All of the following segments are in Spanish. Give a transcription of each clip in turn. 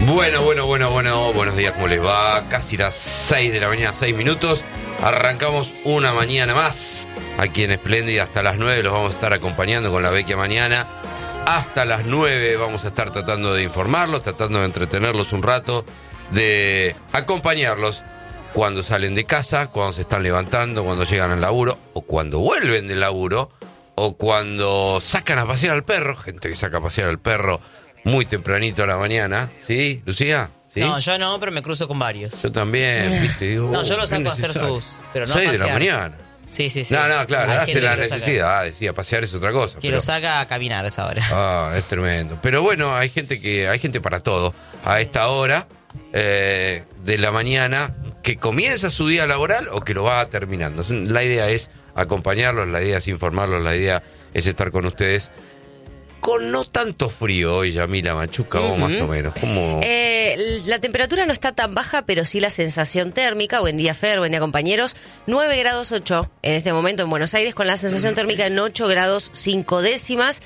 Bueno, buenos días, ¿cómo les va? Casi las 6 de la mañana, 6 minutos. Arrancamos una mañana más aquí en Espléndida. Hasta las 9 los vamos a estar acompañando con la Vecchia Mañana. Hasta las 9 vamos a estar tratando de informarlos, tratando de entretenerlos un rato, de acompañarlos cuando salen de casa, cuando se están levantando, cuando llegan al laburo, o cuando vuelven del laburo, o cuando sacan a pasear al perro. Gente que saca a pasear al perro muy tempranito a la mañana. ¿Sí, Lucía? ¿Sí? No, yo no, pero me cruzo con varios. Yo también, ¿viste? Digo, no, yo lo saco a hacer sus... Pero no 6 de pasear. la mañana. Sí. No, claro, Hay hace gente la que lo saca. necesidad. Decía, pasear es otra cosa. Que lo saca a caminar a esa hora. Es tremendo. Pero bueno, hay gente para todo. A esta hora de la mañana, que comienza su día laboral o que lo va terminando. La idea es acompañarlos, la idea es informarlos, la idea es estar con ustedes. Con no tanto frío hoy, Yamila Machuca, o más o menos. ¿Cómo? La temperatura no está tan baja, pero sí la sensación térmica. Buen día, Fer, buen día, compañeros. 9 grados 8 en este momento en Buenos Aires, con la sensación térmica en 8 grados 5 décimas.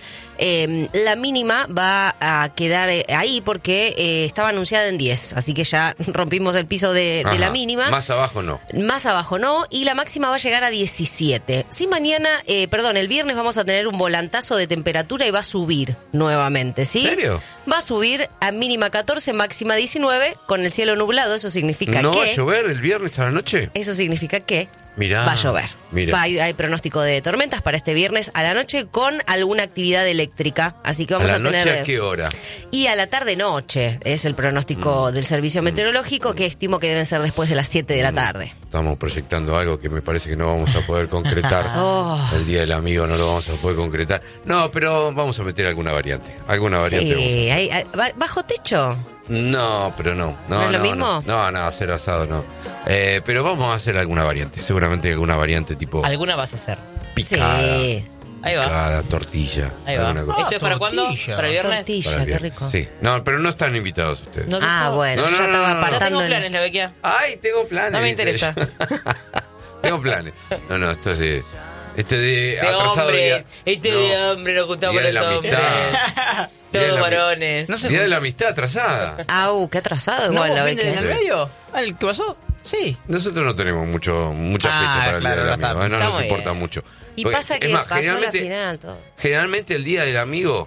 La mínima va a quedar ahí porque estaba anunciada en 10, así que ya rompimos el piso de la mínima. Más abajo no. Más abajo no, y la máxima va a llegar a 17. Sí, mañana, el viernes vamos a tener un volantazo de temperatura y va a subir nuevamente, ¿sí? ¿En serio? Va a subir a mínima 14, máxima 19, con el cielo nublado. Eso significa ¿No que... va a llover el viernes a la noche? Eso significa que Mirá, va a llover. Mirá. Hay pronóstico de tormentas para este viernes a la noche con alguna actividad eléctrica. Así que vamos ¿A a la tener... noche a qué hora? Y a la tarde-noche es el pronóstico del servicio meteorológico, que estimo que deben ser después de las 7 de la tarde. Estamos proyectando algo que me parece que no vamos a poder concretar. El Día del Amigo no lo vamos a poder concretar. No, pero vamos a meter alguna variante. Alguna variante. Sí, bajo techo. No, pero no. ¿No es lo mismo? No, hacer asado no. Pero vamos a hacer alguna variante. Seguramente alguna variante tipo ¿Alguna vas a hacer? picada. Sí. Ahí va. Picada, tortilla. Ahí va. alguna cosa. ¿Esto es para cuándo? tortilla. ¿Para el viernes? Tortilla, Para el qué viernes. rico. Sí. No, pero no están invitados ustedes. No, Bueno, No, yo ya estaba no, no. Ya apartando tengo el- planes, la Vecchia. Ay, tengo planes. No me dice interesa. ella. Tengo planes. No, esto es de De atrasado hombres. día. De hombre, nos juntamos Día de los la hombres. amistad. Día de Todos la- varones. No sé. Día de la amistad atrasada. Qué atrasado ¿No igual hubo la fin de Vecchia. en el medio? ¿Qué pasó? Sí. Nosotros no tenemos mucha fecha para el Día claro, del está- Amigo. No está nos muy importa bien. mucho. Y Porque, pasa es que más, pasó la final, todo. generalmente el Día del Amigo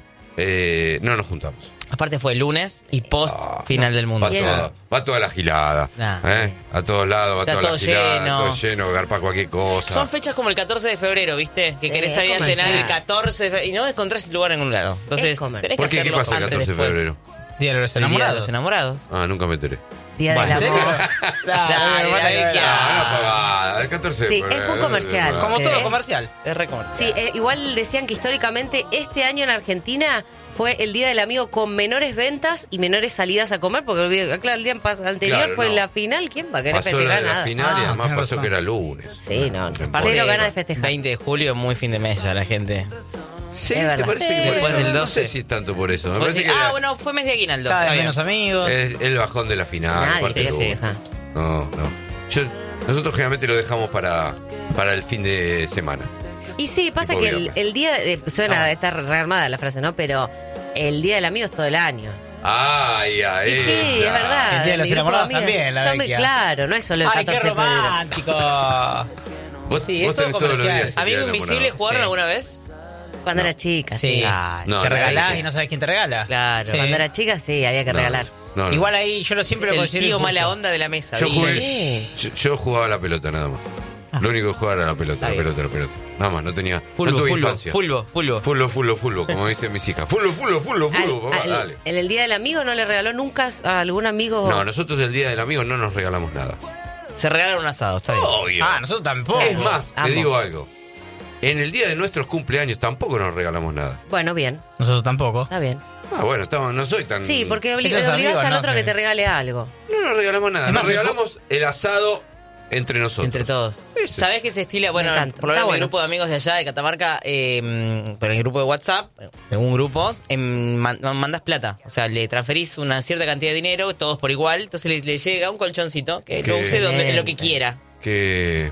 no nos juntamos. Aparte fue el lunes y post final del mundo. Va toda la gilada. Nah. A todos lados, va Está toda la todo gilada. lleno. Todo lleno, garpa cualquier cosa. Son fechas como el 14 de febrero, ¿viste? Que Sí, querés salir a comercial. cenar el 14 de febrero y no encontrás lugar en un lado. Entonces, Es comercial. tenés que ¿Por qué? ¿Qué hacerlo pasa el antes 14 de después. febrero? Día de los El día de enamorados. los enamorados. Nunca me enteré. Día del ¿En serio? amor. Dale, la Vecchia. Una pavada. El 14 de Sí, febrero. es muy comercial. Como todo ¿Eh? comercial. Es re comercial. Sí, igual decían que históricamente este año en Argentina fue el Día del Amigo con menores ventas y menores salidas a comer, porque claro, el día anterior Claro, fue no. la final. ¿Quién va a querer Pasó la festejar de la nada? final y además tenés pasó razón. que era lunes. Sí, no. Aparte, Cero ganas de festejar. 20 de julio, muy fin de mes ya la gente. Sí, Es ¿te verdad. parece que por Después eso? del No 12. sé si es tanto por eso. Me Vos parece decís, que bueno, fue mes de aguinaldo. Cada Está vez bien. menos amigos. es el bajón de la final. Nadie aparte se del festeja. lunes. No. Nosotros generalmente lo dejamos para el fin de semana. Y sí, pasa Tipo que viernes. el día, suena estar rearmada la frase, ¿no? Pero el Día del Amigo es todo el año. Ay, Y sí, es verdad. El Día de los Mi grupo enamorados amigos también, la Vecchia. Claro, no es solo el ¡Ay, 14 qué de febrero. romántico! Vos, Sí, vos es todo tenés todos los comercial. días. el ¿Amigo día del Invisible enamorado. jugaron Sí. alguna vez? Cuando era chica, sí. Sí. No, Te no, regalás no. y no sabes quién te regala. Claro. Sí. Cuando era chica, sí, había que No, regalar. no. Igual ahí yo siempre lo El considero tío injusto. mala onda de la mesa. Yo ¿viste? jugué. Yo jugaba a la pelota nada más. Lo único que jugaba era la pelota, Está la bien. pelota. Nada más, no tenía. no tuve Fulbo, infancia. Fulbo, como dicen mis hijas. Fulbo, papá, dale. En el Día del Amigo no le regaló nunca a algún amigo. No, nosotros el día del amigo no nos regalamos nada. Se regalaron un asado, está bien. Obvio. Nosotros tampoco. Es más, te Amo. digo algo. En el día de nuestros cumpleaños tampoco nos regalamos nada. Bueno, bien, Nosotros tampoco. está bien. Bueno, no soy tan... Sí, porque Esos obligás amigos, al no otro sé. que te regale algo. No nos regalamos nada. Es Nos más, regalamos el asado entre nosotros. Entre todos. Eso. ¿Sabés que se estila? Bueno, Me encanta. por lo menos Está mi bueno. grupo de amigos de allá, de Catamarca, por el grupo de WhatsApp, según grupos, mandás plata. O sea, le transferís una cierta cantidad de dinero, todos por igual. Entonces le llega un colchoncito que lo use donde lo que quiera. Que...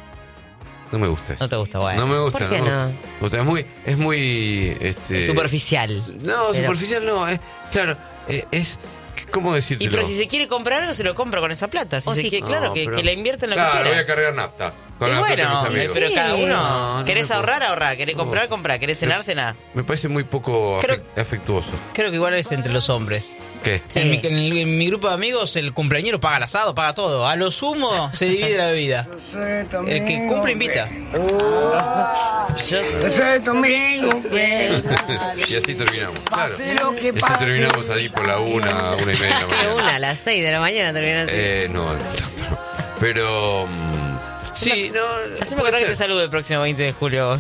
No me gusta eso. No te gusta, bueno. No me gusta, ¿Por qué no me no? gusta. Es muy Superficial. No, Pero- superficial no. Claro, es ¿Cómo Y decírtelo? pero si se quiere comprar algo, se lo compra con esa plata. Si O se si- quiere, No, claro, pero- que la invierta en lo Claro, que voy quiera. a cargar nafta. Con Y la plata de bueno, mis amigos. pero cada uno. No, ¿Querés no puedo. ahorrar? ¿Querés comprar? ¿Querés cenar? Me parece muy poco Creo- afectuoso. Creo que igual es entre los hombres. ¿Qué? Sí. En mi grupo de amigos, el cumpleañero paga el asado, paga todo. A lo sumo se divide la bebida. El que cumple invita. Y así terminamos. Claro. Y así terminamos ahí por la 1:30 de la Que mañana. una, a las 6 de la mañana terminaste. No, tanto no. Pero. Sí, no. Haceme puede acordar que te ser. saludo el próximo 20 de julio.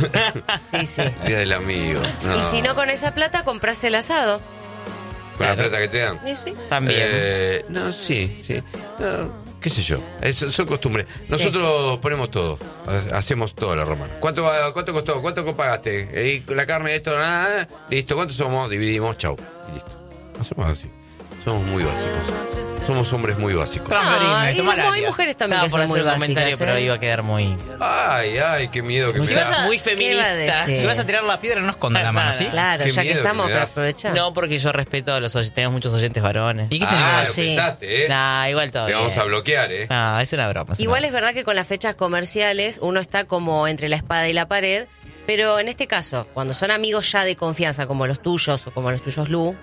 Sí, sí. Día del amigo. No. Y si no, con esa plata compras el asado. Con la plata que te dan. Y sí. También. No, sí. No, qué sé yo. Son costumbres. Nosotros ponemos todo. Hacemos todo la romana. ¿Cuánto costó? ¿Cuánto pagaste? La carne, esto, nada. Listo. ¿Cuántos somos? Dividimos. Chau. Y listo. Hacemos así. Somos muy básicos. Somos hombres muy básicos. Transferirme, y tomar hay área. mujeres también Estaba que por son hacer muy un comentario, básicas. pero ¿eh? iba a quedar muy... Ay, qué miedo que me Si vas da. a- muy ¿Qué iba a feminista. decir? Si vas a tirar la piedra, no escondas la mano, ¿sí? Claro, Qué ya que miedo que estamos, me pero das. aprovecha. No, porque yo respeto a los oyentes. Tenemos muchos oyentes varones. ¿Y qué tenés? Ah, lo Sí. pensaste, ¿eh? Nah, igual todo Te vamos bien. a bloquear, ¿eh? No, es una broma. Igual es verdad que con las fechas comerciales uno está como entre la espada y la pared, pero en este caso, cuando son amigos ya de confianza, como los tuyos o como los tuyos, Lu,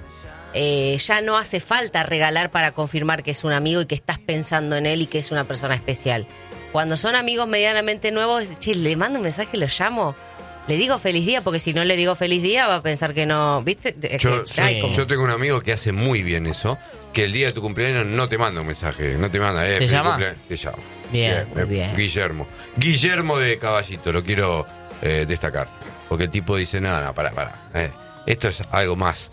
ya no hace falta regalar para confirmar que es un amigo y que estás pensando en él y que es una persona especial. Cuando son amigos medianamente nuevos, che, le mando un mensaje, lo llamo, le digo feliz día, porque si no le digo feliz día va a pensar que no, ¿viste? Yo, Que hay como- yo tengo un amigo que hace muy bien eso, que el día de tu cumpleaños no te manda un mensaje, no te manda, ¿Te feliz llama? cumpleaños. Te llama. Bien, muy bien. Guillermo de Caballito, lo quiero destacar, porque el tipo dice, no, pará, esto es algo más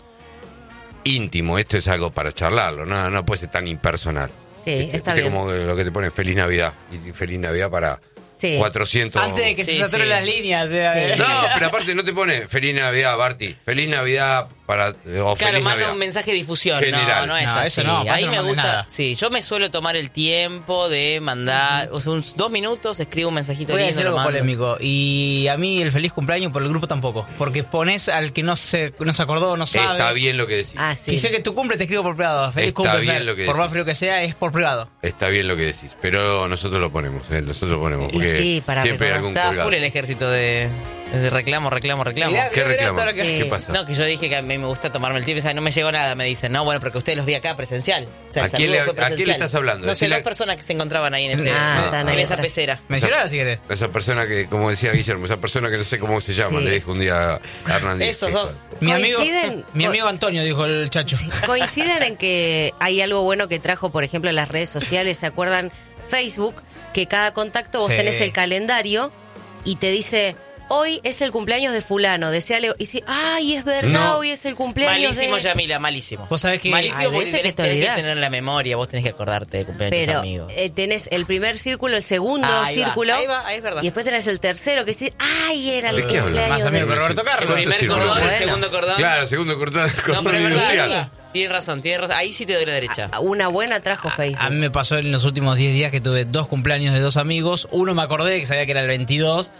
íntimo, esto es algo para charlarlo, no puede ser tan impersonal. Sí, está ¿Viste bien. como lo que te pone Feliz Navidad, y Feliz Navidad para Sí. 400... Antes de que Sí, se saturen sí. las líneas. O sea, Sí. No, pero aparte no te pone Feliz Navidad, Barty. Feliz Navidad para... O Claro, Feliz manda Navidad. un mensaje de difusión. General. No es No, así. eso no, para Ahí eso no me mandes gusta. nada. Sí, yo me suelo tomar el tiempo de mandar, o sea, unos 2 minutos, escribo un mensajito Voy a lindo, decir lo algo mando. polémico. Y a mí el feliz cumpleaños por el grupo tampoco. Porque pones al que no se acordó, no sabe. Está bien lo que decís. Ah, sí. Si sé que tu cumple, te escribo por privado. Feliz Está cumple, bien Fer. lo que Por más decís. frío que sea, es por privado. Está bien lo que decís. Pero nosotros lo ponemos. Nosotros lo ponemos. Y Porque sí, para siempre hay recordar. algún Estaba colgado. full el ejército de reclamo. Mirá, ¿Qué mirá reclamas? todo lo que- Sí. ¿Qué pasa? No, que yo dije que a mí me gusta tomarme el tiempo y ¿sabes? No me llegó nada, me dicen. No, bueno, porque ustedes los vi acá presencial. O sea, el ¿A quién saludo le- fue a quién le presencial. estás hablando? No sé, Decile- 2 personas que se encontraban ahí en, ese, están ahí en esa atrás. pecera. Mencionala si querés. Esa persona que, como decía Guillermo, esa persona que no sé cómo se llama, Sí. le dijo un día a Hernández. Esos dos. Coinciden- Mi amigo Antonio, dijo el chacho. Coinciden en que hay algo bueno que trajo, por ejemplo, las redes sociales. ¿Se acuerdan? Facebook, que cada contacto vos Sí. tenés el calendario y te dice, hoy es el cumpleaños de fulano, deseale. Y si, ay, es verdad, No. hoy es el cumpleaños Malísimo, de... Yamila, malísimo. Vos sabés que Malísimo hay porque veces que tenés, te tenés que olvidás. tener la memoria, vos tenés que acordarte de cumpleaños de tus Pero amigos. tenés el primer círculo, el segundo Ahí va, círculo. ahí va, ahí es verdad. Y después tenés el tercero, que dice, ay, era el ¿De qué hablas? cumpleaños Más amigo de... que Roberto El Carlos. ¿Cuántos primer círculos? cordón, el Bueno. segundo cordón. Claro, segundo cordón No, pero es verdad, industrial. es verdad. Tienes razón. Ahí sí te doy la derecha. Una buena trajo Facebook. A mí me pasó en los últimos 10 días que tuve 2 cumpleaños de 2 amigos. Uno me acordé que sabía que era el 22.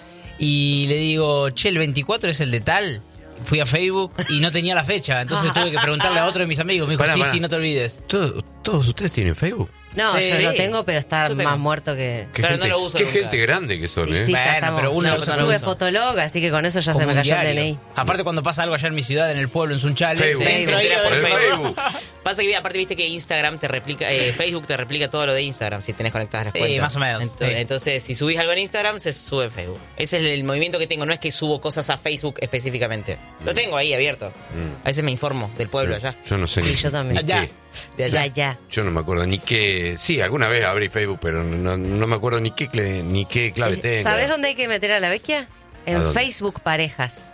Y le digo, che, el 24 es el de tal. Fui a Facebook y no tenía la fecha. Entonces tuve que preguntarle a otro de mis amigos. Me dijo, Pará, sí, pará. sí, no te olvides. ¿Todos ustedes tienen Facebook? No, Sí. yo lo tengo, pero está Yo tengo. más muerto que... Qué Pero gente, no lo uso qué nunca. gente grande que son, Y ¿eh? sí, ya Bueno, estamos. pero uno No, lo usa, tuve lo usa. fotolog, así que con eso ya Como se me un cayó el diario. DNI. Aparte cuando pasa algo allá en mi ciudad, en el pueblo, en Sunchales, Facebook. entro ahí Era por El Facebook. Facebook. Pasa que aparte viste que Instagram te replica, Facebook te replica todo lo de Instagram si tenés conectadas las Sí, cuentas. más o menos, sí. Entonces, si subís algo en Instagram, se sube en Facebook. Ese es el movimiento que tengo, no es que subo cosas a Facebook específicamente. Lo tengo ahí abierto. A veces me informo del pueblo allá. Yo no sé Sí, ni, yo también. ni Allá. qué. De allá. Ya. Yo no me acuerdo ni qué. Sí, alguna vez abrí Facebook, pero no me acuerdo ni qué clave tengo. ¿Sabés dónde hay que meter a la vecchia? ¿A En dónde? Facebook Parejas.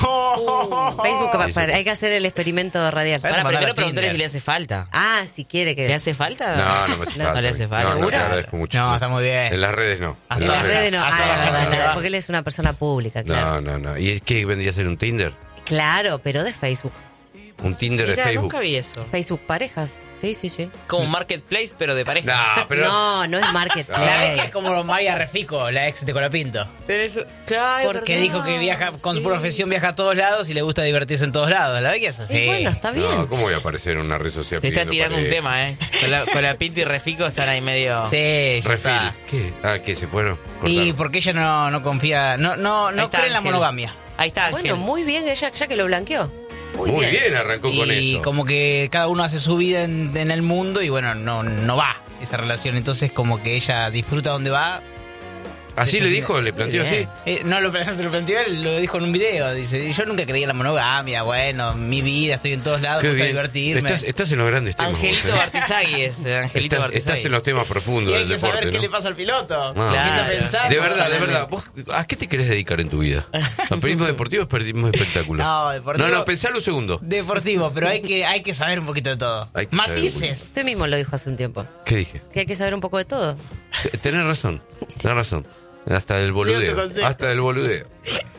No. Facebook Eso. hay que hacer el experimento radial. Para- Ahora, mandar primero a preguntarle Tinder. si le hace falta. Ah, si quiere que... ¿Le hace falta? No, no me hace No, falta. no le hace falta. No, te ¿Seguro? agradezco mucho. No, está muy bien. En las redes no. En En las redes no. Hasta Ah, la la fecha que va. porque él es una persona pública, claro. No. ¿Y es que vendría a ser un Tinder? Claro, pero de Facebook. Un Tinder de Mirá, Facebook. nunca vi eso. Facebook parejas. Sí, sí, sí. Como un marketplace, pero de pareja. No, pero... No es marketplace. La beca es como Maya Refico, la ex de Colapinto. Pero eso, claro, Porque dijo que viaja con su profesión, viaja a todos lados y le gusta divertirse en todos lados. La beca es así. Y bueno, está bien. No, ¿cómo voy a aparecer en una red social? Te está pidiendo tirando un pareja? tema, con la Pinto y Refico están ahí medio... Sí, ya Refil. está. ¿Qué? Ah, ¿qué? ¿Se fueron? Y Cortaron. porque ella no confía, no Ahí está cree en la Ángel. monogamia. Ahí está Ángel. Bueno, muy bien ella, ya que lo blanqueó. Muy bien arrancó con Y eso. como que cada uno hace su vida en el mundo y bueno, no va esa relación. Entonces como que ella disfruta donde va. ¿Así le dijo? ¿Le planteó Muy así? bien. No se lo planteó él, lo dijo en un video. Dice, yo nunca creía en la monogamia, bueno, mi vida, estoy en todos lados, Qué me gusta bien. divertirme. Estás en los grandes temas. Angelito vos, Bartizagui es Angelito Estás Bartizagui. en los temas profundos Y hay del que deporte, saber qué ¿no? le pasa al piloto. Ah. ¿Qué está Claro. pensando? De verdad. ¿Vos a qué te querés dedicar en tu vida? ¿Al periodismo deportivo o es periodismo de espectáculo? No, deportivo. No, pensalo un segundo. Deportivo, pero hay que saber un poquito de todo. Hay que saber un Matices. Usted mismo lo dijo hace un tiempo. ¿Qué dije? Que hay que saber un poco de todo. Tenés razón. Hasta del boludeo. consejo. Hasta del boludeo.